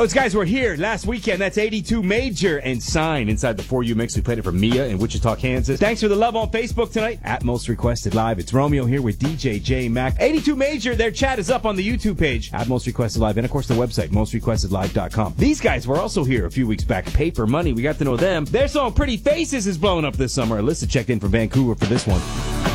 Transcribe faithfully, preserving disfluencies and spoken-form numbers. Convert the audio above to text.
Those guys were here last weekend. That's eighty-two Major and Sign inside the four U mix. We played it for Mia in Wichita, Kansas. Thanks for the love on Facebook tonight. At Most Requested Live. It's Romeo here with D J J Mac. eighty-two Major, their chat is up on the YouTube page. At Most Requested Live. And, of course, the website, most requested live dot com. These guys were also here a few weeks back. Paper Money. We got to know them. Their song Pretty Faces is blowing up this summer. Alyssa checked in from Vancouver for this one.